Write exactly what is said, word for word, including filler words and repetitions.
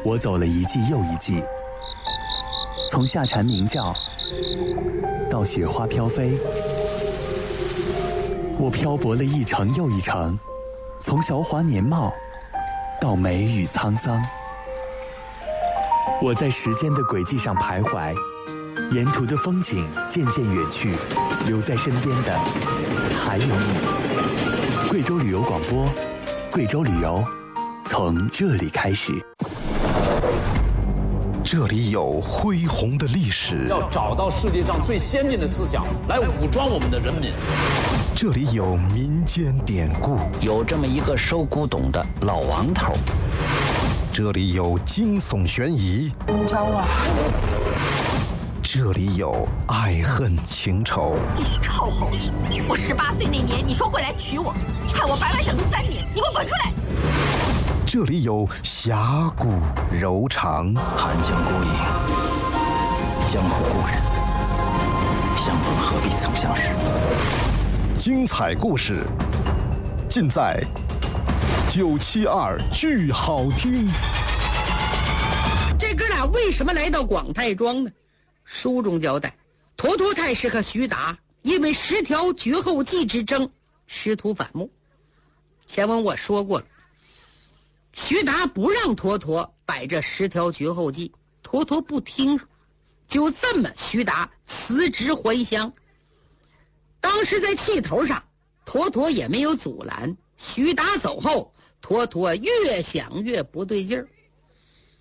我走了一季又一季，从夏蝉鸣叫到雪花飘飞，我漂泊了一程又一程，从韶华年貌到梅雨沧桑。我在时间的轨迹上徘徊，沿途的风景渐渐远去，留在身边的还有你。贵州旅游广播，贵州旅游从这里开始。 这里有恢宏的历史， 要找到世界上最先进的思想来武装我们的人民。 这里有民间典故， 有这么一个收古董的老王头。 这里有惊悚悬疑， 你找我？ 这里有爱恨情仇。 你臭猴子！我十八岁那年你说会来娶我，害我白白等了三年，你给我滚出来！ 这里有侠骨柔肠， 寒江孤影，江湖故人，相逢何必曾相识。 精彩故事尽在九七二剧好听。 这哥俩为什么来到广泰庄呢？书中交代，沱沱太师和徐达因为十条绝后计之争师徒反目。前文我说过了，徐达不让沱沱摆这十条绝后计，沱沱不听，就这么徐达辞职还乡。当时在气头上，沱沱也没有阻拦。徐达走后，沱沱越想越不对劲儿，